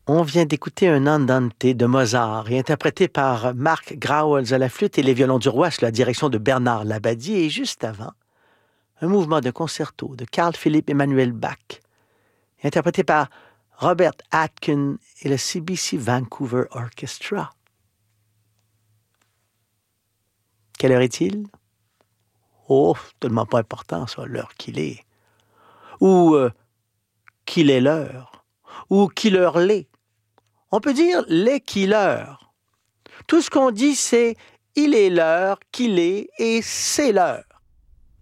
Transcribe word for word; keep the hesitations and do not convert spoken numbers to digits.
On vient d'écouter un andante de Mozart, et interprété par Marc Grauels à la flûte et les violons du roi sous la direction de Bernard Labadie, et juste avant, un mouvement de concerto de Carl Philipp Emanuel Bach, interprété par Robert Atkin et le C B C Vancouver Orchestra. Quelle heure est-il? Oh, tellement pas important, ça, l'heure qu'il est. Ou euh, qu'il est l'heure. Ou qu'il heure l'est. On peut dire les qu'il heure. Tout ce qu'on dit, c'est il est l'heure, qu'il est et c'est l'heure.